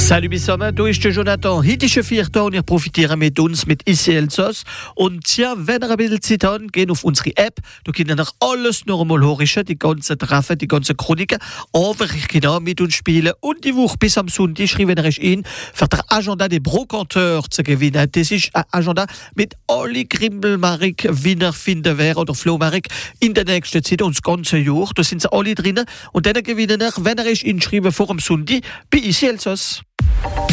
Salut Bissoma, du ist der Jonathan. Heute ist 4 Tage und ihr profitiert mit uns mit ICL-Sos. Und tja, wenn ihr ein bisschen Zeit habt, gehen auf unsere App. Du könnt noch alles normal hören, die ganzen Treffen, die ganzen Chroniken. Aber ich kann auch mit uns spielen. Und die Woche bis am Sonntag schreiben wir euch in, für den Agenda des Brocanteurs zu gewinnen. Das ist ein Agenda mit alle Grimbelmarik, Wiener finden wir oder Flohmarik in der nächsten Zeit und das ganze Jahr. Da sind sie alle drinnen. Und dann gewinnen wir, wenn ihr euch inschreiben vor dem Sonntag bei ICL-Sos.